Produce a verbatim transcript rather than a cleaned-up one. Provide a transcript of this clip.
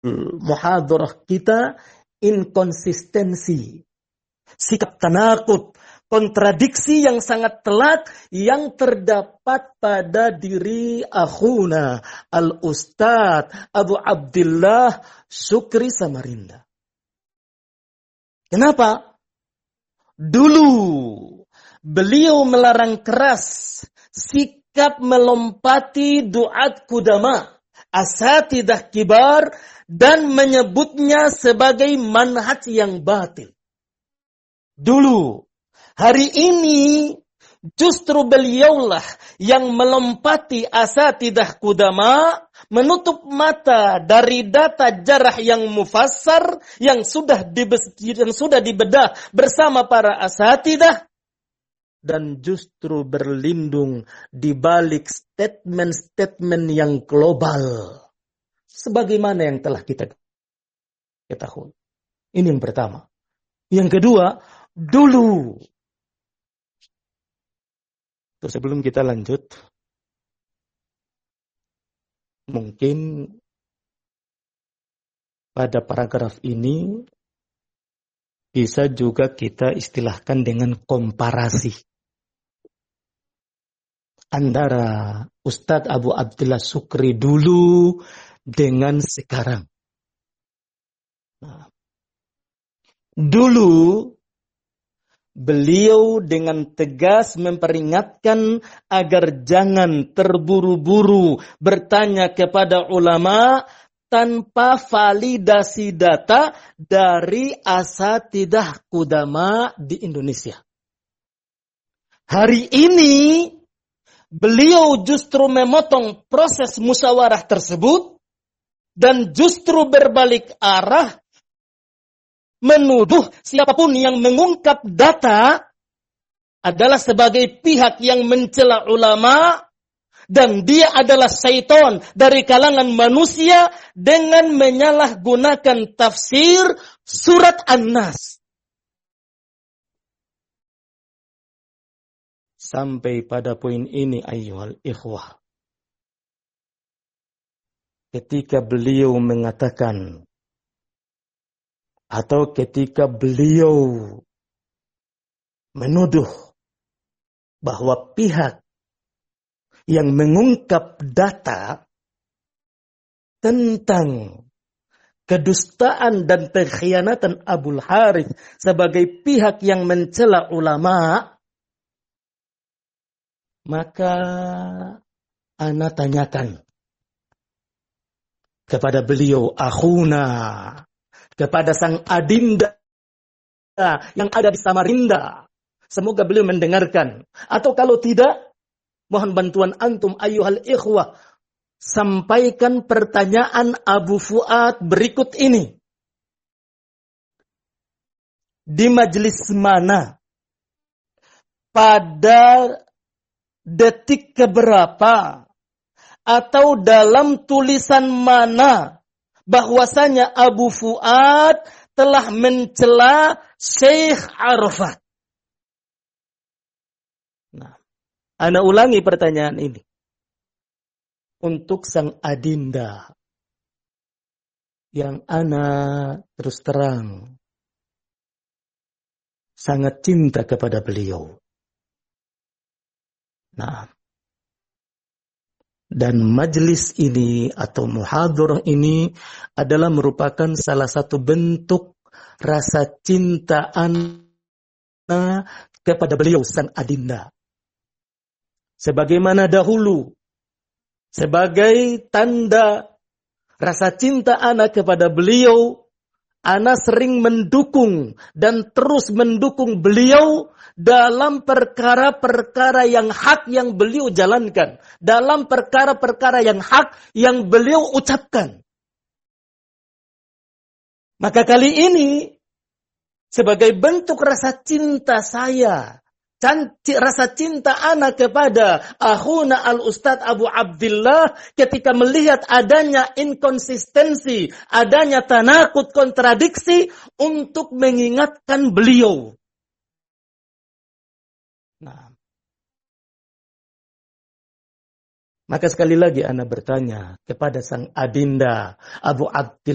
muhadharah kita inkonsistensi, sikap tanakut, kontradiksi yang sangat telak yang terdapat pada diri akhuna Al-Ustadz Abu Abdillah Syukri Samarinda. Kenapa? Dulu beliau melarang keras sikap melompati duat kudama, asatidah kibar, dan menyebutnya sebagai manhaj yang batil. Dulu. Hari ini justru beliaulah yang melompati asatidah kudama, menutup mata dari data jarah yang mufassar yang sudah dibes- yang sudah dibedah bersama para asatidah, dan justru berlindung di balik statement-statement yang global sebagaimana yang telah kita ketahui. Ini yang pertama. Yang kedua, dulu. Terus sebelum kita lanjut, mungkin pada paragraf ini bisa juga kita istilahkan dengan komparasi antara Ustadz Abu Abdillah Syukri dulu dengan sekarang. Nah, dulu beliau dengan tegas memperingatkan agar jangan terburu-buru bertanya kepada ulama tanpa validasi data dari asatidah kudama di Indonesia. Hari ini beliau justru memotong proses musyawarah tersebut dan justru berbalik arah menuduh siapapun yang mengungkap data adalah sebagai pihak yang mencela ulama dan dia adalah syaitan dari kalangan manusia dengan menyalahgunakan tafsir surat An-Nas. Sampai pada poin ini ayyuhal ikhwah, ketika beliau mengatakan atau ketika beliau menuduh bahwa pihak yang mengungkap data tentang kedustaan dan pengkhianatan Abul Harith sebagai pihak yang mencela ulama, maka ana tanyakan kepada beliau, akhuna, kepada sang adinda yang ada di Samarinda. Semoga beliau mendengarkan. Atau kalau tidak, mohon bantuan antum ayyuhal ikhwah, sampaikan pertanyaan Abu Fuad berikut ini. Di majelis mana, pada detik keberapa, atau dalam tulisan mana bahwasanya Abu Fuad telah mencela Syekh Arafat? Nah, ana ulangi pertanyaan ini untuk sang adinda yang ana terus terang sangat cinta kepada beliau. Nah, dan majelis ini atau muhadharah ini adalah merupakan salah satu bentuk rasa cinta ana kepada beliau sang adinda. Sebagaimana dahulu, sebagai tanda rasa cinta ana kepada beliau, ana sering mendukung dan terus mendukung beliau dalam perkara-perkara yang hak yang beliau jalankan, dalam perkara-perkara yang hak yang beliau ucapkan. Maka kali ini, sebagai bentuk rasa cinta saya, rasa cinta anak kepada akhuna al-Ustadz Abu Abdillah, ketika melihat adanya inkonsistensi, adanya tanakut, kontradiksi, untuk mengingatkan beliau. Nah, maka sekali lagi ana bertanya kepada sang adinda Abu Abdillah